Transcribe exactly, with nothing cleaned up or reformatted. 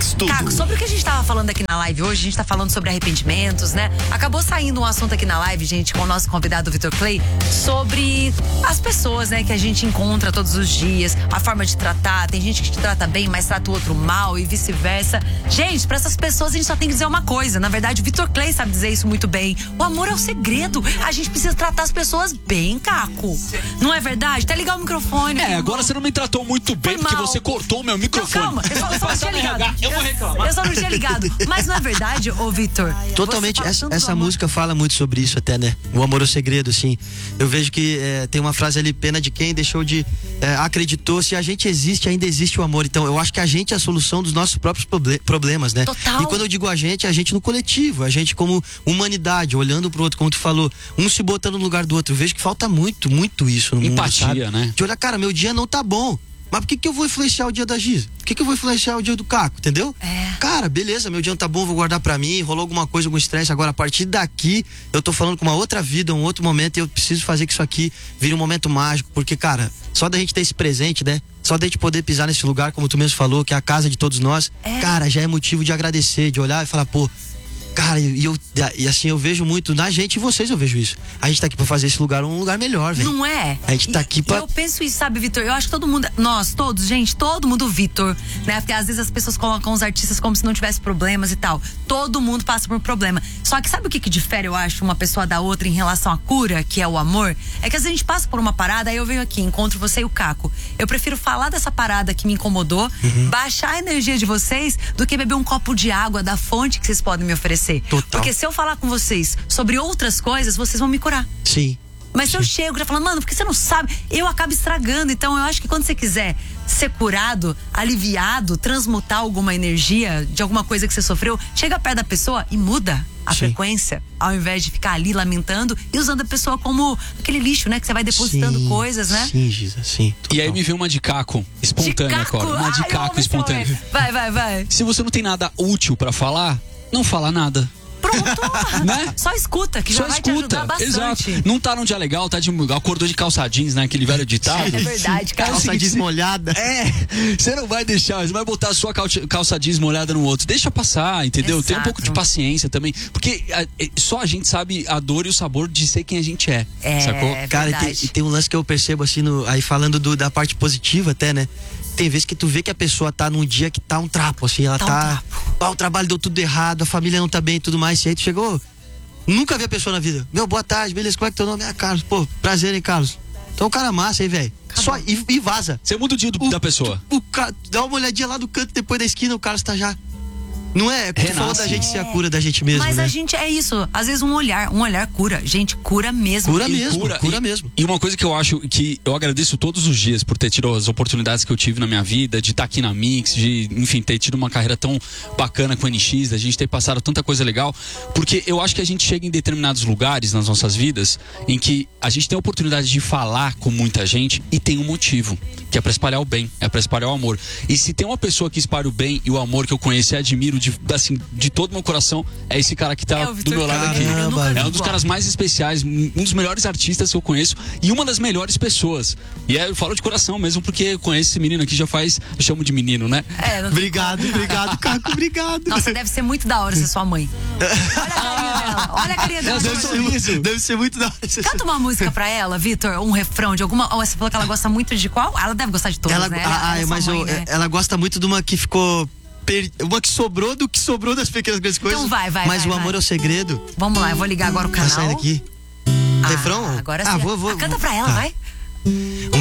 Mix Tudo. Caco, sobre o que a gente tava falando aqui na live hoje, a gente tá falando sobre arrependimentos, né? Acabou saindo um assunto aqui na live, gente, com o nosso convidado Vitor Clay, sobre as pessoas, né, que a gente encontra todos os dias, a forma de tratar. Tem gente que te trata bem, mas trata o outro mal e vice-versa. Gente, pra essas pessoas a gente só tem que dizer uma coisa. Na verdade, o Vitor Clay sabe dizer isso muito bem. O amor é o segredo. A gente precisa tratar as pessoas bem, Caco. Não é verdade? Até ligar o microfone. É, agora você não me tratou muito bem, porque você cortou o meu microfone. Não, calma, eu só, eu só não tinha ligado. Eu vou reclamar. Eu só não tinha ligado. Mas não é verdade, ô Vitor? Totalmente. Essa, essa música fala muito sobre isso até, né? O amor é o segredo, assim. Eu vejo que é, tem uma frase ali, pena de quem deixou de... É, acreditou, se a gente existe, ainda existe o amor. Então, eu acho que a gente é a solução dos nossos próprios problemas, né? Total. E quando eu digo a gente, é a gente no coletivo, a gente como humanidade, olhando pro outro, como tu falou, um se botando no lugar do outro. Eu vejo que falta muito, muito isso no Empatia, mundo, sabe? né? De olhar, cara, meu dia não tá bom. Mas por que que eu vou influenciar o dia da Giza? Por que que eu vou influenciar o dia do Caco, entendeu? É. Cara, beleza, meu dia não tá bom, vou guardar pra mim, rolou alguma coisa, algum estresse. Agora, a partir daqui, eu tô falando com uma outra vida, um outro momento, e eu preciso fazer que isso aqui vire um momento mágico. Porque, cara, só da gente ter esse presente, né? Só da gente poder pisar nesse lugar, como tu mesmo falou, que é a casa de todos nós, É. cara, já é motivo de agradecer, de olhar e falar, pô, cara, e, eu, e assim, eu vejo muito na gente e vocês, eu vejo isso. A gente tá aqui pra fazer esse lugar um lugar melhor, velho. Não é? A gente tá E- aqui pra... Eu penso isso, sabe, Vitor? Eu acho que todo mundo, nós todos, gente, todo mundo Vitor, né? Porque às vezes as pessoas colocam os artistas como se não tivesse problemas e tal. Todo mundo passa por problema. Só que sabe o que que difere, eu acho, uma pessoa da outra em relação à cura, que é o amor? É que às vezes a gente passa por uma parada, aí eu venho aqui, encontro você e o Caco. Eu prefiro falar dessa parada que me incomodou, Uhum. baixar a energia de vocês, do que beber um copo de água da fonte que vocês podem me oferecer. Total. Porque se eu falar com vocês sobre outras coisas, vocês vão me curar. Sim. Mas se eu chego já falando, mano, porque você não sabe, eu acabo estragando. Então eu acho que quando você quiser ser curado, aliviado, transmutar alguma energia de alguma coisa que você sofreu, chega perto da pessoa e muda a Sim. frequência, ao invés de ficar ali lamentando e usando a pessoa como aquele lixo, né? Que você vai depositando Sim, coisas, né? Sim, Giza, sim. E aí total. me veio uma de Caco espontânea De Caco? agora. Uma de Ai, eu Caco amo esse espontânea. momento. Vai, vai, vai. Se você não tem nada útil pra falar, não fala nada. Pronto. Né? Só escuta, que Só já vai te escuta, ajudar bastante. exato. Não tá num dia legal, tá de acordou de calça jeans, né? Aquele velho ditado. É verdade, cara. É o Calça seguinte, desmolhada. É, você não vai deixar, você vai botar a sua calça, calça jeans molhada no outro. Deixa passar, entendeu? Tem um Exato. pouco de paciência também. Porque a, é, só a gente sabe a dor e o sabor de ser quem a gente é. É, sacou? é Cara, e tem, verdade. e tem um lance que eu percebo assim, no, aí falando do- da parte positiva até, né? Tem vezes que tu vê que a pessoa tá num dia que tá um trapo, assim, ela Tá um tá. trapo. Ah, o trabalho deu tudo errado, a família não tá bem e tudo mais. E aí tu chegou. Nunca vi a pessoa na vida. Meu, boa tarde, beleza, como é que teu nome? É Carlos. Pô, prazer, hein, Carlos? Então o cara massa aí, velho. Só e, e vaza. Você muda o dia do- O- da pessoa. O, ca- dá uma olhadinha lá do canto, depois da esquina, o Carlos tá já. Não é? Tu Renasce. falou da gente ser a cura da gente mesmo, Mas né? a gente é isso. Às vezes um olhar, um olhar cura. Gente, cura mesmo. Cura E mesmo, cura, e, mesmo. E uma coisa que eu acho que eu agradeço todos os dias por ter tido as oportunidades que eu tive na minha vida, de estar aqui na Mix, de, enfim, ter tido uma carreira tão bacana com o N X, da gente ter passado tanta coisa legal, porque eu acho que a gente chega em determinados lugares nas nossas vidas em que a gente tem a oportunidade de falar com muita gente e tem um motivo, que é pra espalhar o bem, é pra espalhar o amor. E se tem uma pessoa que espalha o bem e o amor que eu conheço e admiro de, assim, de todo o meu coração, é esse cara que tá É o do Vitor meu lado aqui. Clay. Eu nunca vi É um dos igual. caras mais especiais, um dos melhores artistas que eu conheço e uma das melhores pessoas. E é, eu falo de coração mesmo, porque eu conheço esse menino aqui já faz, eu chamo de menino, né? É, não tem Obrigado, como. obrigado, Caco, obrigado. Nossa, deve ser muito da hora ser sua mãe. Olha a carinha dela. Olha a carinha dela. Deve ser, muito- deve ser muito da hora. Canta uma música pra ela, Vitor, um refrão de alguma. Ou você falou que ela gosta muito de qual? Ela deve gostar de todas, Ela, né? ah, ela é sua mas mãe, eu- né? ela gosta muito de uma que ficou. per- Uma que sobrou do que sobrou das pequenas grandes coisas. Então vai, vai, Mas vai, o amor vai. é o segredo. Vamos lá, eu vou ligar agora o Tá canal. saindo aqui. Ah, Refrão? Agora sim. Ah, vou, vou. Ah, canta pra ela, tá. vai.